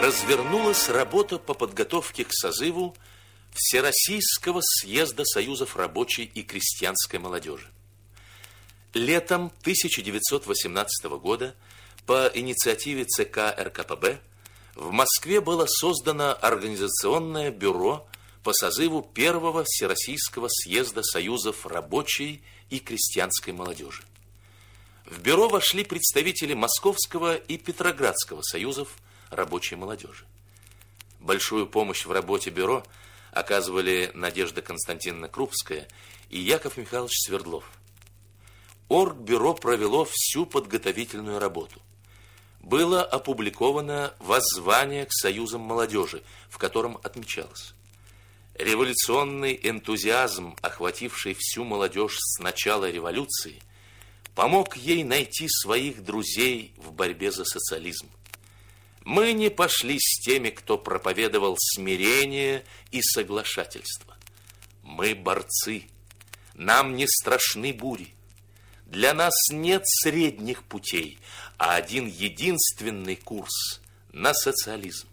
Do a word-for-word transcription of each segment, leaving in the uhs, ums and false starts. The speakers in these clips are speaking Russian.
развернулась работа по подготовке к созыву Всероссийского съезда союзов рабочей и крестьянской молодежи. Летом тысяча девятьсот восемнадцатого года по инициативе ЦК РКПБ в Москве было создано Организационное бюро по созыву Первого Всероссийского съезда союзов рабочей и крестьянской молодежи. В бюро вошли представители Московского и Петроградского союзов рабочей молодежи. Большую помощь в работе бюро оказывали Надежда Константиновна Крупская и Яков Михайлович Свердлов. Оргбюро провело всю подготовительную работу. Было опубликовано воззвание к союзам молодежи, в котором отмечалось: революционный энтузиазм, охвативший всю молодежь с начала революции, помог ей найти своих друзей в борьбе за социализм. Мы не пошли с теми, кто проповедовал смирение и соглашательство. Мы борцы, нам не страшны бури. Для нас нет средних путей, а один единственный курс на социализм.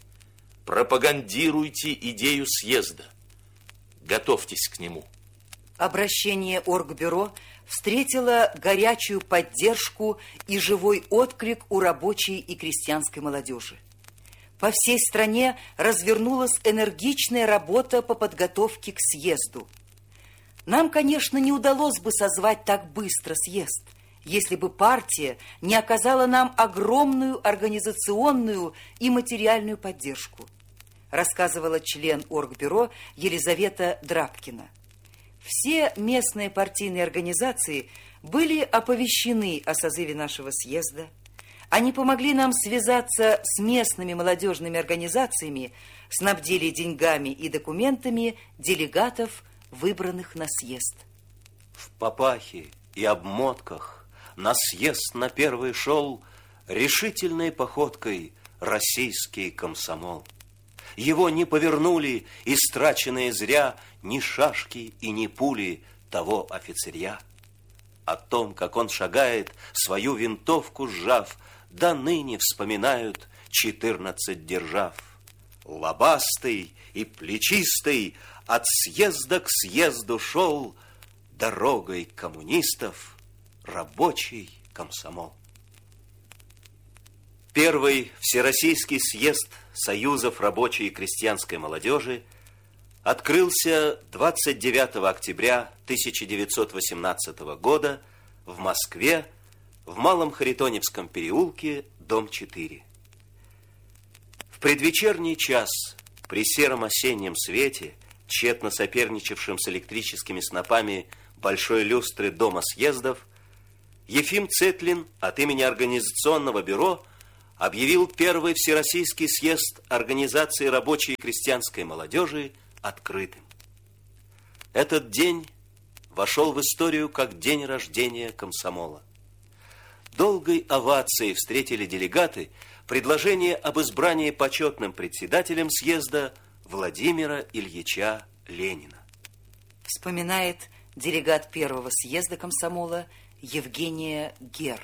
Пропагандируйте идею съезда, готовьтесь к нему. Обращение Оргбюро встретило горячую поддержку и живой отклик у рабочей и крестьянской молодежи. По всей стране развернулась энергичная работа по подготовке к съезду. Нам, конечно, не удалось бы созвать так быстро съезд, если бы партия не оказала нам огромную организационную и материальную поддержку, рассказывала член Оргбюро Елизавета Драбкина. Все местные партийные организации были оповещены о созыве нашего съезда. Они помогли нам связаться с местными молодежными организациями, снабдили деньгами и документами делегатов, выбранных на съезд. В папахе и обмотках на съезд на первый шел решительной походкой российский комсомол. Его не повернули истраченные зря ни шашки и ни пули того офицеря. О том, как он шагает, свою винтовку сжав, до ныне вспоминают четырнадцать держав. Лобастый и плечистый от съезда к съезду шел дорогой коммунистов рабочий комсомол. Первый Всероссийский съезд союзов рабочей и крестьянской молодежи открылся двадцать девятого октября тысяча девятьсот восемнадцатого года в Москве, в Малом Харитоневском переулке, дом четыре. В предвечерний час при сером осеннем свете, тщетно соперничавшим с электрическими снопами большой люстры дома съездов, Ефим Цетлин от имени Организационного бюро объявил первый Всероссийский съезд Организации рабочей и крестьянской молодежи открытым. Этот день вошел в историю как день рождения комсомола. Долгой овацией встретили делегаты предложение об избрании почетным председателем съезда Владимира Ильича Ленина. Вспоминает делегат первого съезда комсомола Евгения Гер.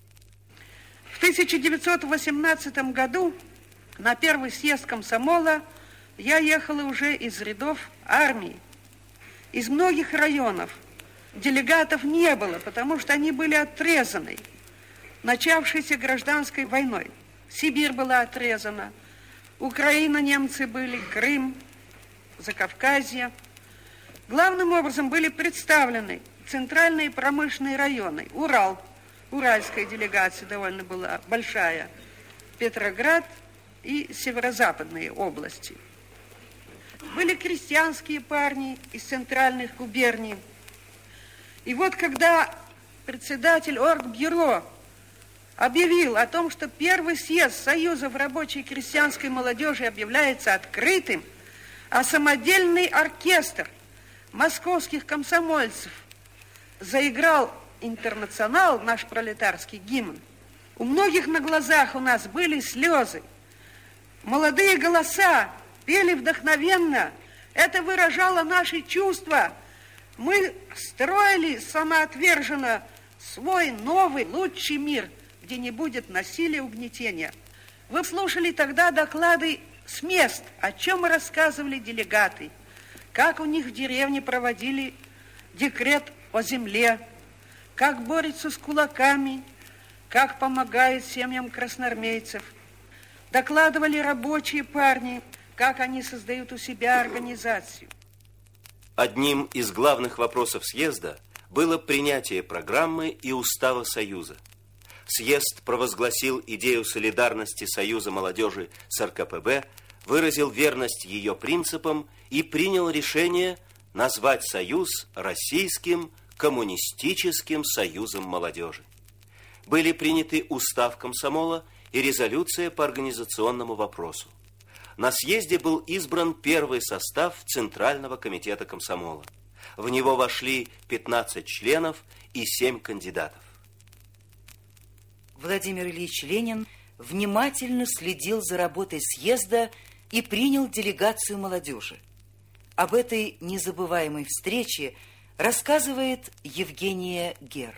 В тысяча девятьсот восемнадцатом году на первый съезд комсомола я ехала уже из рядов армии. Из многих районов делегатов не было, потому что они были отрезаны начавшейся гражданской войной. Сибирь была отрезана, Украина, немцы были, Крым, Закавказье. Главным образом были представлены центральные промышленные районы. Урал, уральская делегация довольно была большая, Петроград и северо-западные области. Были крестьянские парни из центральных губерний. И вот когда председатель Оргбюро объявил о том, что первый съезд Союзов рабочей и крестьянской молодежи объявляется открытым, а самодельный оркестр московских комсомольцев заиграл «Интернационал», наш пролетарский гимн, у многих на глазах у нас были слезы. Молодые голоса пели вдохновенно, это выражало наши чувства. Мы строили самоотверженно свой новый, лучший мир, где не будет насилия, угнетения. Вы слушали тогда доклады с мест, о чем рассказывали делегаты, как у них в деревне проводили декрет о земле, как борются с кулаками, как помогают семьям красноармейцев. Докладывали рабочие парни, как они создают у себя организацию. Одним из главных вопросов съезда было принятие программы и устава Союза. Съезд провозгласил идею солидарности Союза молодежи с эр ка пэ бэ, выразил верность ее принципам и принял решение назвать Союз Российским коммунистическим союзом молодежи. Были приняты устав комсомола и резолюция по организационному вопросу. На съезде был избран первый состав Центрального комитета комсомола. В него вошли пятнадцать членов и семь кандидатов. Владимир Ильич Ленин внимательно следил за работой съезда и принял делегацию молодежи. Об этой незабываемой встрече рассказывает Евгения Гер.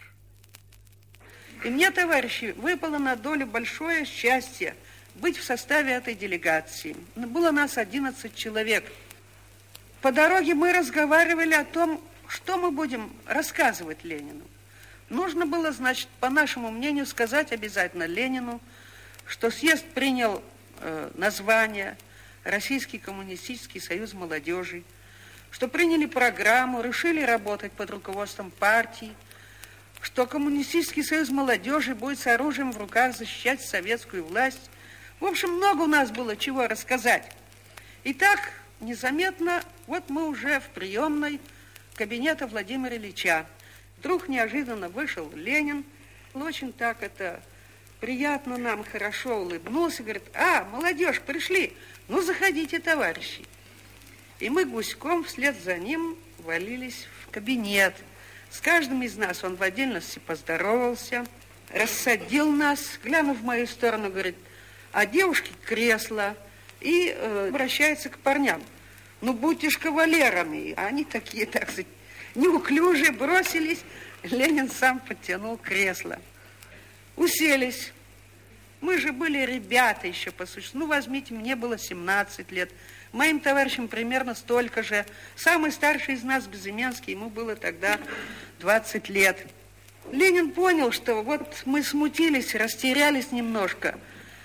И мне, товарищи, выпало на долю большое счастье быть в составе этой делегации. Было нас одиннадцать человек. По дороге мы разговаривали о том, что мы будем рассказывать Ленину. Нужно было, значит, по нашему мнению, сказать обязательно Ленину, что съезд принял э, название Российский коммунистический союз молодежи, что приняли программу, решили работать под руководством партии, что Коммунистический союз молодежи будет с оружием в руках защищать советскую власть. В общем, много у нас было чего рассказать. Итак, незаметно, вот мы уже в приемной кабинета Владимира Ильича. Вдруг неожиданно вышел Ленин, очень так это приятно нам, хорошо улыбнулся, говорит: а, молодежь, пришли, ну заходите, товарищи. И мы гуськом вслед за ним валились в кабинет. С каждым из нас он в отдельности поздоровался, рассадил нас, глянув в мою сторону, говорит: а девушки кресло, и э, обращается к парням: ну будьте ж кавалерами. Они такие, так сказать, неуклюжие, бросились. Ленин сам подтянул кресло. Уселись. Мы же были ребята еще, по сути. Ну, возьмите, мне было семнадцать лет. Моим товарищам примерно столько же. Самый старший из нас, Безыменский, ему было тогда двадцать лет. Ленин понял, что вот мы смутились, растерялись немножко.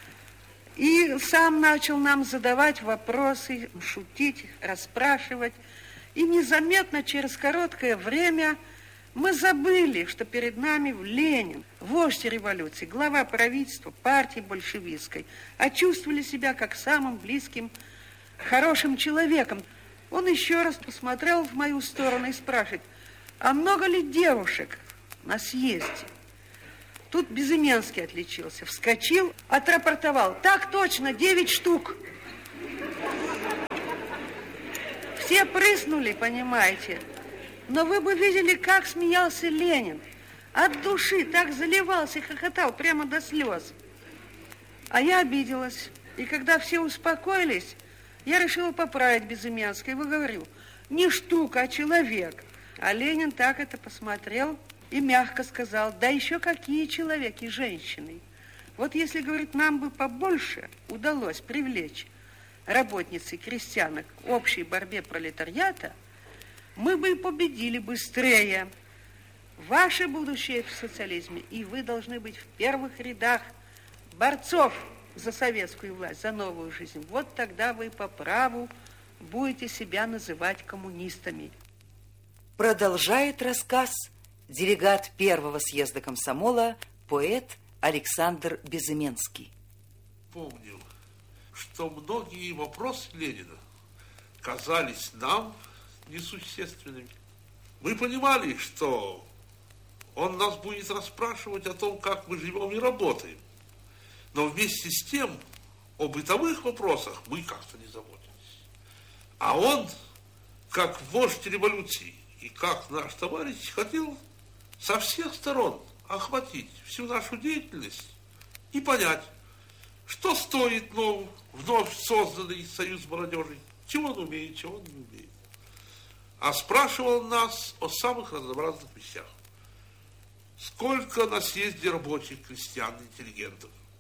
И сам начал нам задавать вопросы, шутить, расспрашивать. И незаметно, через короткое время, мы забыли, что перед нами Ленин, вождь революции, глава правительства, партии большевистской, а чувствовали себя как самым близким, хорошим человеком. Он еще раз посмотрел в мою сторону и спрашивает: а много ли девушек на съезде? Тут Безыменский отличился, вскочил, отрапортовал: так точно, девять штук. Все прыснули, понимаете. Но вы бы видели, как смеялся Ленин. От души так заливался и хохотал прямо до слез. А я обиделась. И когда все успокоились, я решила поправить Безыменского и говорю: не штука, а человек. А Ленин так это посмотрел и мягко сказал: да еще какие человеки, женщины. Вот если, говорит, нам бы побольше удалось привлечь работниц и крестьянок к общей борьбе пролетариата, мы бы и победили быстрее. Ваше будущее в социализме, и вы должны быть в первых рядах борцов за советскую власть, за новую жизнь. Вот тогда вы по праву будете себя называть коммунистами. Продолжает рассказ делегат первого съезда комсомола, поэт Александр Безыменский. Помню, что многие вопросы Ленина казались нам несущественными. Мы понимали, что он нас будет расспрашивать о том, как мы живем и работаем. Но вместе с тем о бытовых вопросах мы как-то не заботились. А он, как вождь революции и как наш товарищ, хотел со всех сторон охватить всю нашу деятельность и понять, что стоит нов, вновь созданный союз молодежи, чего он умеет, чего он не умеет. А спрашивал нас о самых разнообразных вещах. Сколько на съезде рабочих, крестьян, интеллигентов?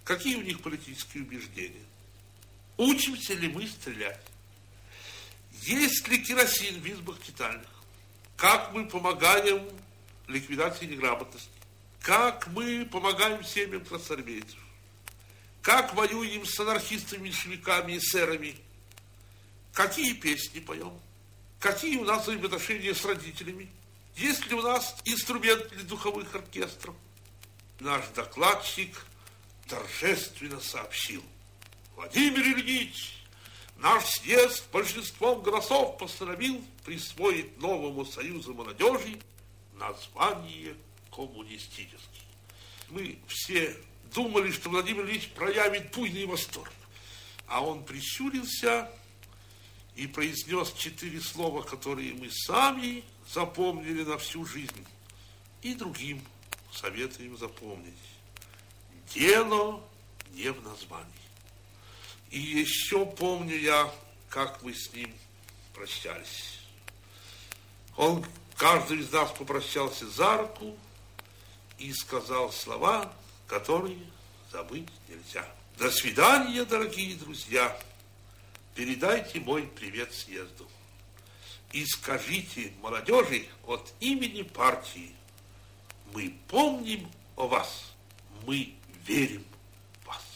какие у них политические убеждения. Учимся ли мы стрелять? Есть ли керосин в избах читальных? Как мы помогаем ликвидации неграмотности? Как мы помогаем семьям красноармейцев? Как воюем с анархистами, меньшевиками, эсерами? Какие песни поем? Какие у нас взаимоотношения с родителями? Есть ли у нас инструмент для духовых оркестров? Наш докладчик торжественно сообщил: Владимир Ильич, наш съезд большинством голосов постановил присвоить новому Союзу молодежи название коммунистический. Мы все думали, что Владимир Ильич проявит буйный восторг, а он прищурился и произнес четыре слова, которые мы сами запомнили на всю жизнь и другим советуем запомнить. Дело не в названии. И еще помню я, как мы с ним прощались. Он, каждый из нас попрощался за руку и сказал слова, которые забыть нельзя. До свидания, дорогие друзья. Передайте мой привет съезду. И скажите молодежи от имени партии: мы помним о вас, мы верим в вас.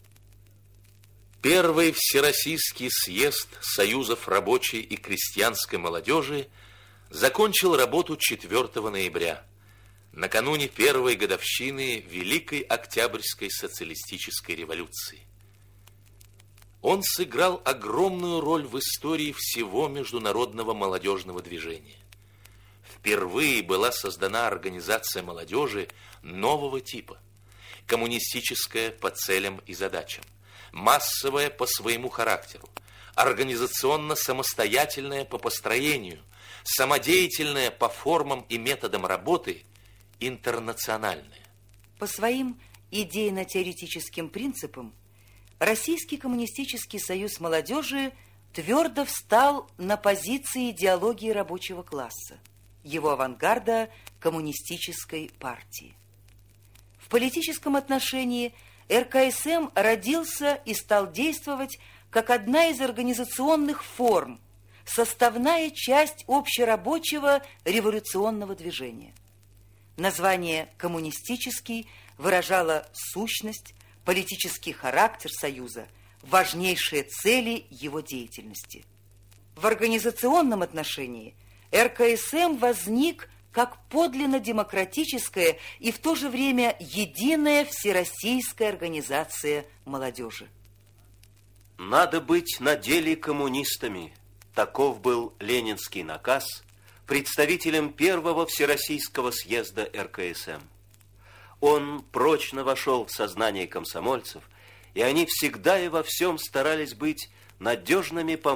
Первый Всероссийский съезд Союзов рабочей и крестьянской молодежи закончил работу четвёртого ноября, накануне первой годовщины Великой Октябрьской социалистической революции. Он сыграл огромную роль в истории всего международного молодежного движения. Впервые была создана организация молодежи нового типа: коммунистическая по целям и задачам, массовая по своему характеру, организационно самостоятельная по построению, самодеятельная по формам и методам работы, интернациональная. По своим идейно-теоретическим принципам Российский коммунистический союз молодежи твердо встал на позиции идеологии рабочего класса, его авангарда коммунистической партии. В политическом отношении эр ка эс эм родился и стал действовать как одна из организационных форм, составная часть общерабочего революционного движения. Название «коммунистический» выражало сущность, политический характер Союза, важнейшие цели его деятельности. В организационном отношении эр ка эс эм возник как подлинно демократическая и в то же время единая всероссийская организация молодежи. Надо быть на деле коммунистами. Таков был ленинский наказ представителям первого Всероссийского съезда эр ка эс эм. Он прочно вошел в сознание комсомольцев, и они всегда и во всем старались быть надежными помощниками